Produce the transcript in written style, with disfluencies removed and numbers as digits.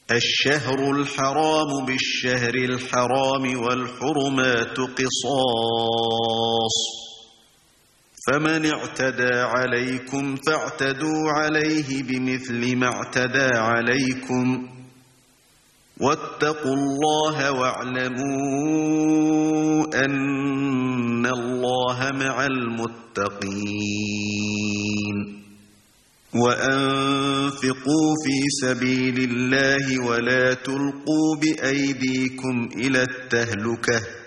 الشهر الحرام بالشهر الحرام والحرمات قصاص، فمن اعتدى عليكم فاعتدوا عليه بمثل ما اعتدى عليكم، واتقوا الله واعلموا أن الله مع المتقين. وأنفقوا في سبيل الله ولا تلقوا بأيديكم إلى التهلكة،